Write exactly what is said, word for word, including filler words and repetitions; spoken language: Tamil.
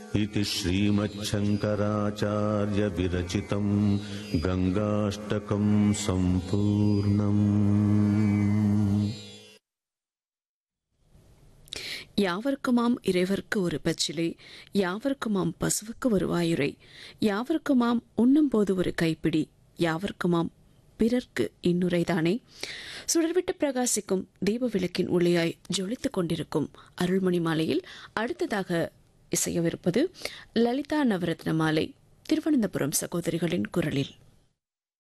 इति श्रीमच्छङ्कराचार्य विरचितं गङ्गाष्टकं सम्पूर्णम्. யாவருக்குமாம் இறைவர்க்கு ஒரு பச்சிலை, யாவருக்குமாம் பசுவுக்கு ஒரு வாயுரை, யாவருக்குமாம் உண்ணும்போது ஒரு கைப்பிடி, யாவருக்குமாம் பிறர்க்கு இன்னுரைதானே. சுடர்விட்டு பிரகாசிக்கும் தீப விளக்கின் ஒளியாய் ஜொலித்துக் கொண்டிருக்கும் அருள்மணி மாலையில் அடுத்ததாக இசையவிருப்பது லலிதா நவரத்ன மாலை, திருவனந்தபுரம் சகோதரிகளின் குரலில்.